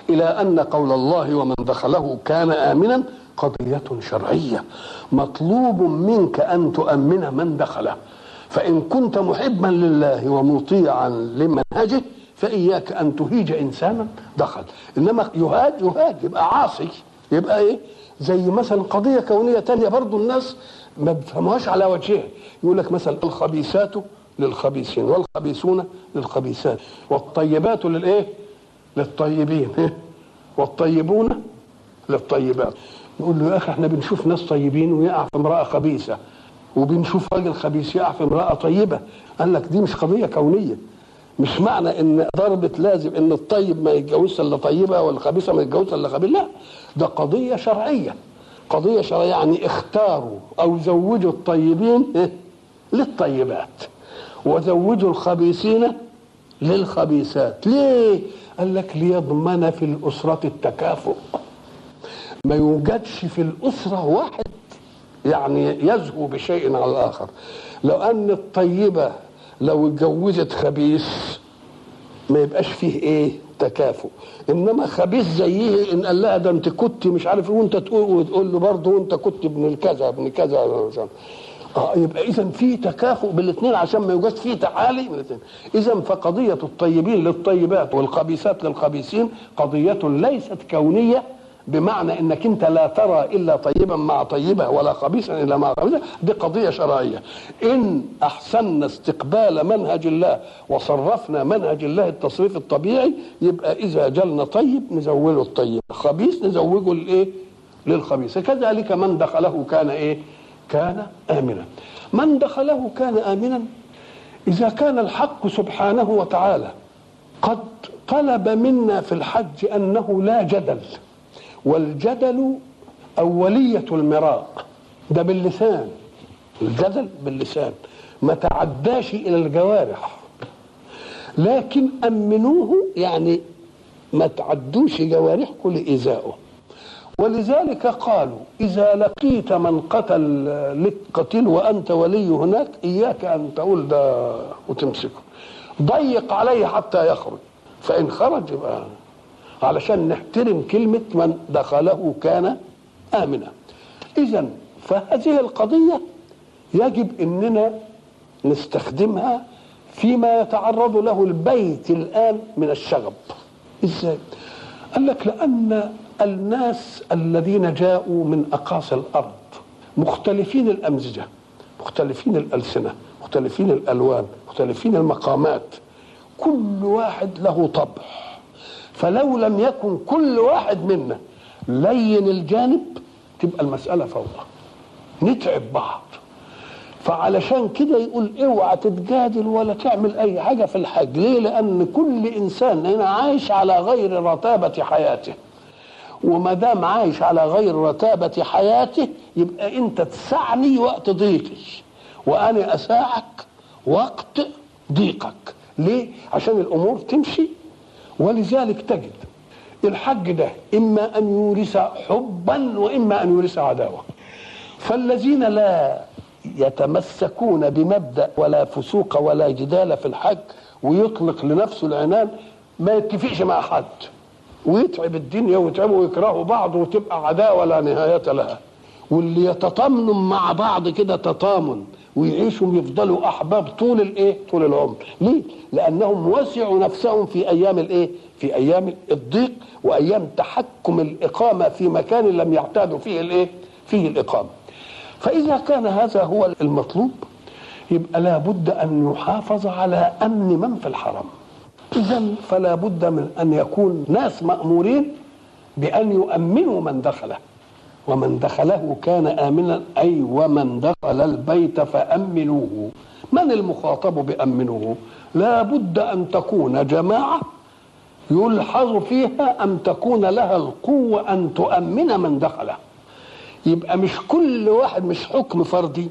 إلى أن قول الله ومن دخله كان آمنا قضية شرعية، مطلوب منك أن تؤمن من دخله. فإن كنت محبا لله ومطيعا لمنهجه فإياك أن تهيج إنسانا دخل. إنما يهاج يبقى عاصي، يبقى إيه؟ زي مثلا قضية كونية تانية برضو الناس ما بفهموهاش على وجهها. يقول لك مثلا الخبيثات للخبيثين والخبيثون للخبيثات والطيبات للإيه؟ للطيبين والطيبون للطيبات. نقول له يا أخي احنا بنشوف ناس طيبين ويقع في امرأة خبيثة، وبنشوف راجل خبيث يقع في امرأة طيبة. قال لك دي مش قضية كونية، مش معنى ان ضربة لازم ان الطيب ما يتجوزش الا طيبة والخبيثة ما يتجوزش الا خبيث، لا، ده قضية شرعية. قضية شرعية يعني اختاروا او زوجوا الطيبين للطيبات وزوجوا الخبيثين للخبيثات. ليه؟ قال لك ليضمن في الأسرة التكافؤ، ما يوجدش في الأسرة واحد يعني يزهو بشيء على الآخر. لو أن الطيبة لو اتجوزت خبيث ما يبقاش فيه ايه؟ تكافؤ. انما خبيث زيه ان قال لها ده انت كنت مش عارف وانت تقول له برضه وانت كنت ابن الكذا ابن كذا، يبقى اذا في تكافؤ بالاثنين عشان ما يوجدش فيه تعالي من الاثنين. اذا فقضيه الطيبين للطيبات والخبيثات للخبيثين قضيه ليست كونيه، بمعنى انك انت لا ترى الا طيبا مع طيبه ولا خبيثا الا مع خبيثه. دي قضيه شرعيه. ان احسننا استقبال منهج الله وصرفنا منهج الله التصريف الطبيعي، يبقى اذا جلنا طيب نزوله الطيب، خبيث نزوجه الايه؟ للخبيث. كذلك من دخله كان ايه؟ كان آمنا. من دخله كان آمنا إذا كان الحق سبحانه وتعالى قد طلب منا في الحج أنه لا جدل، والجدل أولية المراء، ده باللسان، الجدل باللسان ما تعداش إلى الجوارح، لكن أمنوه يعني ما تعدوش جوارحكم لإيذائه. ولذلك قالوا إذا لقيت من قتل لك قتيل وأنت ولي هناك إياك أن تقول ده وتمسكه، ضيق عليه حتى يخرج، فإن خرج يبقى، علشان نحترم كلمة من دخله كان آمنا. إذن فهذه القضية يجب أننا نستخدمها فيما يتعرض له البيت الآن من الشغب. إزاي؟ قال لك لأن الناس الذين جاءوا من أقاصي الأرض مختلفين الأمزجة، مختلفين الألسنة، مختلفين الألوان، مختلفين المقامات، كل واحد له طبع. فلو لم يكن كل واحد منا لين الجانب تبقى المسألة فوضى، نتعب بعض. فعلشان كده يقول اوعى تتجادل ولا تعمل اي حاجة في الحج. ليه؟ لأن كل إنسان هنا عايش على غير رتابة حياته، وما دام عايش على غير رتابة حياته يبقى انت تسعني وقت ضيقي وانا اساعك وقت ضيقك. ليه؟ عشان الامور تمشي. ولذلك تجد الحج ده اما ان يورث حبا واما ان يورث عداوة. فالذين لا يتمسكون بمبدأ ولا فسوق ولا جدال في الحج ويطلق لنفسه العنان ما يتفقش مع حد ويتعب الدنيا ويتعبوا ويكرهوا بعض وتبقى عداوة لا نهاية لها. واللي يتطامنوا مع بعض كده تطامن ويعيشوا يفضلوا أحباب طول الايه؟ طول العمر. ليه؟ لأنهم وسعوا نفسهم في أيام الايه؟ في أيام الضيق وأيام تحكم الإقامة في مكان لم يعتادوا فيه الايه؟ فيه الإقامة. فإذا كان هذا هو المطلوب يبقى لا بد أن يحافظ على أمن من في الحرم. إذن فلا بد من أن يكون ناس مأمورين بأن يؤمنوا من دخله. ومن دخله كان آمنا أي ومن دخل البيت فأمنوه. من المخاطب بأمنوه؟ لا بد أن تكون جماعة يلحظ فيها أن تكون لها القوة أن تؤمن من دخله. يبقى مش كل واحد، مش حكم فردي،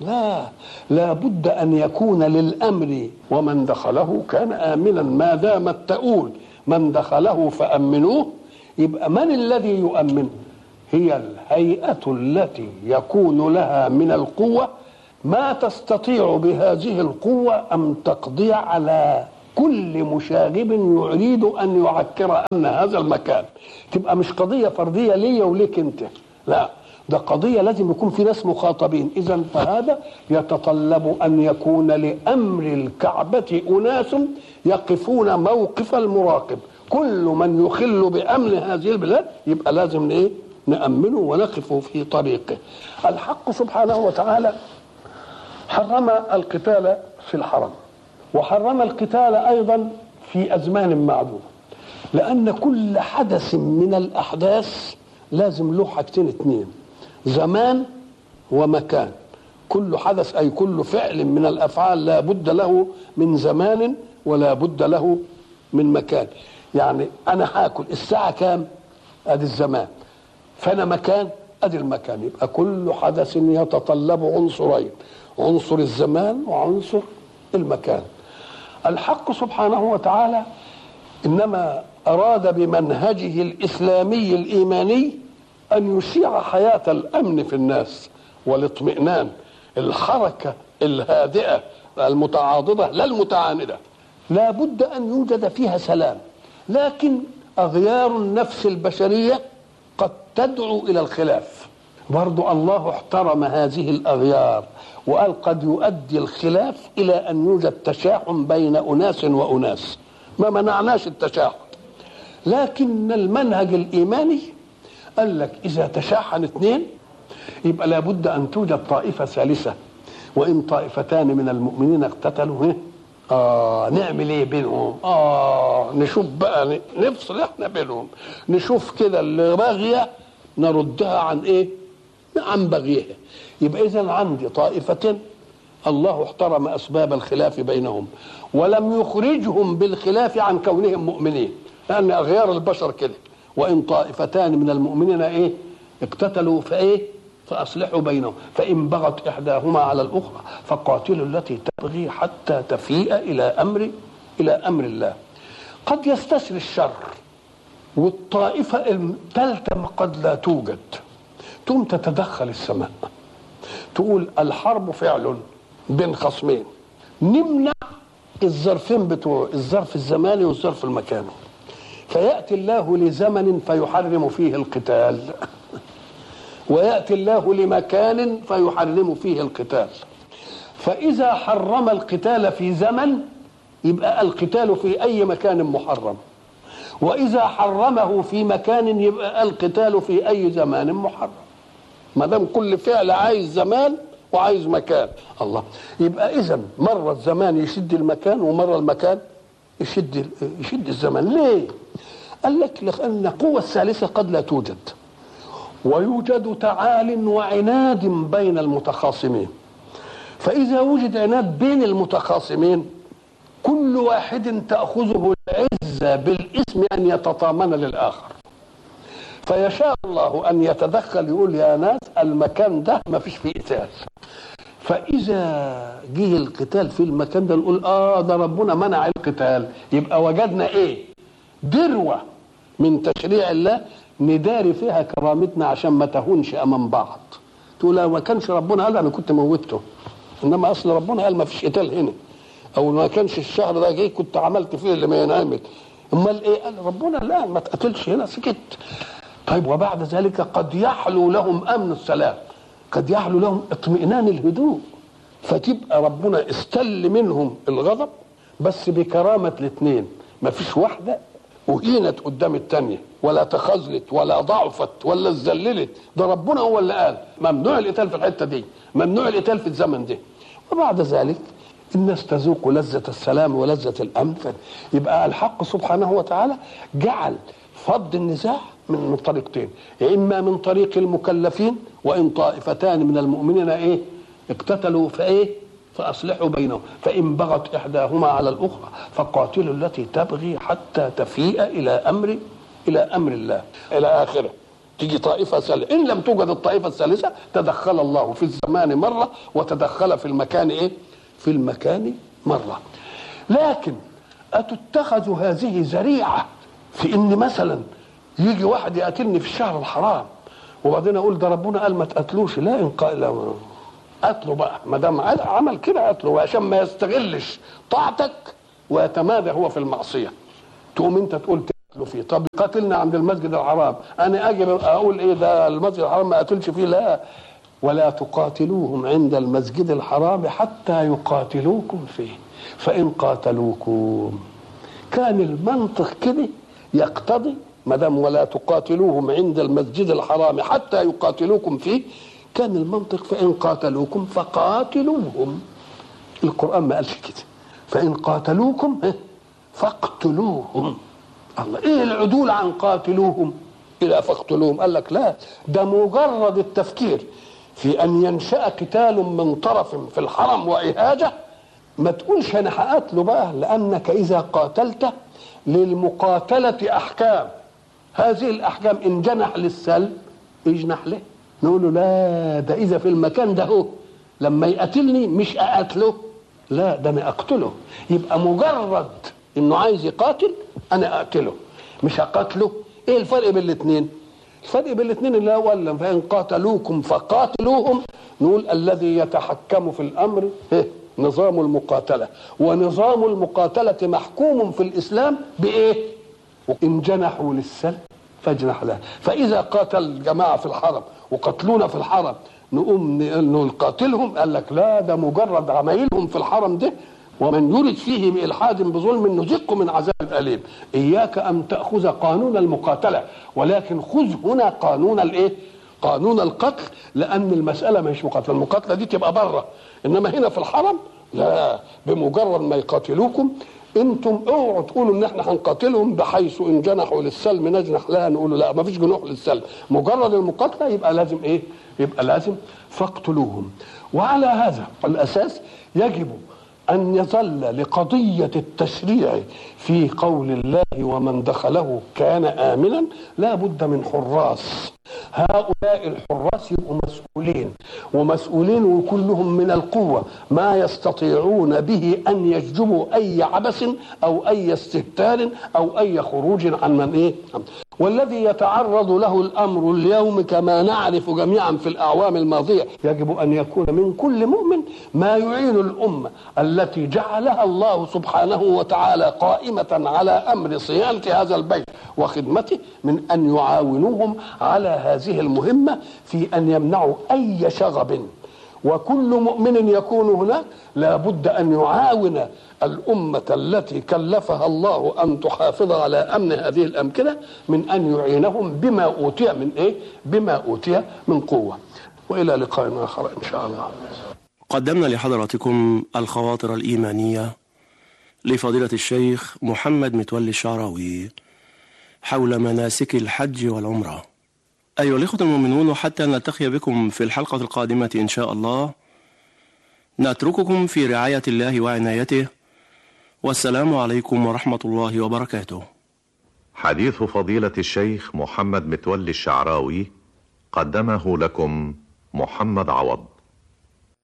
لا بد أن يكون للأمر ومن دخله كان آمنا. ما دامت تقول من دخله فأمنوه يبقى من الذي يؤمن؟ هي الهيئة التي يكون لها من القوة ما تستطيع بهذه القوة أن تقضي على كل مشاغب يريد ان يعكر ان هذا المكان. تبقى مش قضيه فرديه ليا وليك انت، لا، ده قضيه لازم يكون في ناس مخاطبين. اذا فهذا يتطلب ان يكون لامر الكعبه اناس يقفون موقف المراقب. كل من يخل بامن هذه البلاد يبقى لازم ايه؟ نامنه ونقف في طريقه. الحق سبحانه وتعالى حرم القتال في الحرم، وحرم القتال ايضا في ازمان معدوده، لان كل حدث من الاحداث لازم له حاجتين اتنين: زمان ومكان. كل حدث اي كل فعل من الافعال لا بد له من زمان ولا بد له من مكان. يعني انا هاكل الساعه كام؟ ادي الزمان. فانا مكان، ادي المكان. يبقى كل حدث يتطلب عنصرين: عنصر الزمان وعنصر المكان. الحق سبحانه وتعالى انما اراد بمنهجه الاسلامي الايماني ان يشيع حياه الامن في الناس والاطمئنان، الحركه الهادئه المتعاضده لا المتعانده. لا بد ان يوجد فيها سلام، لكن اغيار النفس البشريه قد تدعو الى الخلاف. برضو الله احترم هذه الاغيار وقال قد يؤدي الخلاف الى ان يوجد تشاحن بين اناس واناس. ما منعناش التشاحن، لكن المنهج الايماني قال لك اذا تشاحن اثنين يبقى لابد ان توجد طائفه ثالثه. وان طائفتان من المؤمنين اقتتلوا نعمل ايه بينهم؟ نشوف بقى، نفصل احنا بينهم، نشوف كده اللي باغيه نردها عن ايه؟ عن بغيها. يبقى اذا عندي طائفتين الله احترم اسباب الخلاف بينهم ولم يخرجهم بالخلاف عن كونهم مؤمنين، لان اغيار البشر كده. وان طائفتان من المؤمنين ايه؟ اقتتلوا فايه؟ فاصلحوا بينهم، فان بغت احداهما على الاخرى فقاتلوا التي تبغي حتى تفيء الى امر الله. قد يستسري الشر والطائفه الثالثه قد لا توجد، ثم تتدخل السماء تقول الحرب فعل بين خصمين، نمنع الظرفين بتوع الظرف الزماني والظرف المكاني، فيأتي الله لزمن فيحرم فيه القتال، ويأتي الله لمكان فيحرم فيه القتال. فإذا حرم القتال في زمن يبقى القتال في أي مكان محرم، وإذا حرمه في مكان يبقى القتال في أي زمان محرم، ما دام كل فعل عايز زمان وعايز مكان. الله، يبقى إذن مرة الزمان يشد المكان ومرة المكان يشد الزمان. ليه؟ قال لك لأن القوة الثالثة قد لا توجد، ويوجد تعال وعناد بين المتخاصمين. فإذا وجد عناد بين المتخاصمين كل واحد تأخذه العزة بالاسم أن يتطامن للآخر، فيشاء الله أن يتدخل يقول يا ناس المكان ده ما فيش فيه قتال. فإذا جه القتال في المكان ده نقول ده ربنا منع القتال، يبقى وجدنا إيه؟ ذروة من تشريع الله نداري فيها كرامتنا عشان ما تهونش أمام بعض. تقول لو ما كانش ربنا قال أنا كنت موته، إنما أصل ربنا قال ما فيش قتال هنا، أو ما كانش الشهر ده جاي كنت عملت فيه اللي ما ينعمل. أمال إيه؟ قال ربنا لا ما تقتلش هنا، سكت. طيب وبعد ذلك قد يحلو لهم امن السلام، قد يحلو لهم اطمئنان الهدوء، فتبقى ربنا استل منهم الغضب بس بكرامه الاثنين، ما فيش واحده وهينت قدام الثانيه ولا تخاذلت ولا ضعفت ولا اتذللت. ده ربنا هو اللي قال ممنوع القتال في الحته دي، ممنوع القتال في الزمن ده. وبعد ذلك الناس تذوق لذة السلام ولذة الأمن. يبقى الحق سبحانه وتعالى جعل فض النزاع من طريقتين: يا إما من طريق المكلفين، وإن طائفتان من المؤمنين إيه؟ اقتتلوا فأصلحوا بينهم، فإن بغت إحداهما على الأخرى فقاتلوا التي تبغي حتى تفيء إلى أمر الله إلى آخره. تيجي طائفة ثالثة، إن لم توجد الطائفة الثالثة تدخل الله في الزمان مرة وتدخل في المكان في المكان مرة. لكن أتتخذ هذه ذريعة في إن مثلا يجي واحد يقتلني في الشهر الحرام وبعدين أقول ده ربنا قال ما تقتلوش؟ لا، إن قال قتله بقى، ما دام عمل كده قتله عشان ما يستغلش طاعتك ويتمادى هو في المعصيه، تقوم انت تقول تقتله فيه. طب قاتلنا عند المسجد الحرام، انا اجي اقول ايه ده المسجد الحرام ما قاتلش فيه؟ لا، ولا تقاتلوهم عند المسجد الحرام حتى يقاتلوكم فيه فإن قاتلوكم. كان المنطق كده يقتضي ما دام ولا تقاتلوهم عند المسجد الحرام حتى يقاتلوكم فيه، كان المنطق فإن قاتلوكم فقاتلوهم. القرآن ما قالش كده، فإن قاتلوكم فاقتلوهم. الله، ايه العدول عن قاتلوهم الى فاقتلوهم؟ قال لك لا، ده مجرد التفكير في ان ينشأ قتال من طرف في الحرم واهاجه، ما تقولش انا هقاتله بقى، لانك اذا قاتلت للمقاتله احكام، هذه الاحكام ان جنح للسلب يجنح له. نقول له لا، ده اذا في المكان ده هو لما يقاتلني مش اقاتله، لا ده انا اقتله. يبقى مجرد انه عايز يقاتل انا اقتله مش هقاتله. ايه الفرق بين الاثنين؟ الفرق بين الاثنين اللي هو فان قاتلوكم فقاتلوهم، نقول الذي يتحكم في الامر نظام المقاتله، ونظام المقاتله محكوم في الاسلام بايه؟ وان جنحوا للسلم فاجنح له. فاذا قاتل الجماعه في الحرم وقتلونا في الحرم نقوم نقاتلهم، قال لك لا، ده مجرد عمايلهم في الحرم ده، ومن يرد فيه بإلحاد بظلم نذقه من عذاب أليم. إياك أن تأخذ قانون المقاتلة، ولكن خذ هنا قانون الإيه؟ قانون القتل، لأن المسألة مش مقاتلة، المقاتلة دي تبقى بره، إنما هنا في الحرم لا، بمجرد ما يقاتلوكم انتم اوعوا تقولوا ان احنا هنقاتلهم بحيث ان جنحوا للسلم نجنح لها، نقولوا لا، ما فيش جنوح للسلم، مجرد المقاتله يبقى لازم ايه؟ يبقى لازم فاقتلوهم. وعلى هذا الاساس يجب أن يظل لقضية التشريع في قول الله ومن دخله كان آمنا لا بد من حراس. هؤلاء الحراس يبقوا مسؤولين وكلهم من القوة ما يستطيعون به أن يججبوا أي عبث أو أي استهتار أو أي خروج عن من إيه. والذي يتعرض له الأمر اليوم كما نعرف جميعا في الأعوام الماضية يجب أن يكون من كل مؤمن ما يعين الأمة التي جعلها الله سبحانه وتعالى قائمة على أمر صيانة هذا البيت وخدمته، من أن يعاونوهم على هذه المهمة في أن يمنعوا أي شغب. وكل مؤمن يكون هناك لا بد أن يعاون الأمة التي كلفها الله أن تحافظ على أمن هذه الأمكنة، من أن يعينهم بما أوتي من إيه؟ بما أوتي من قوة. وإلى لقاء آخر إن شاء الله. قدمنا لحضراتكم الخواطر الإيمانية لفضيلة الشيخ محمد متولي الشعراوي حول مناسك الحج والعمرة. أيها الإخوة المؤمنون، حتى نلتقي بكم في الحلقة القادمة إن شاء الله، نترككم في رعاية الله وعنايته، والسلام عليكم ورحمة الله وبركاته. حديث فضيلة الشيخ محمد متولي الشعراوي قدمه لكم محمد عوض.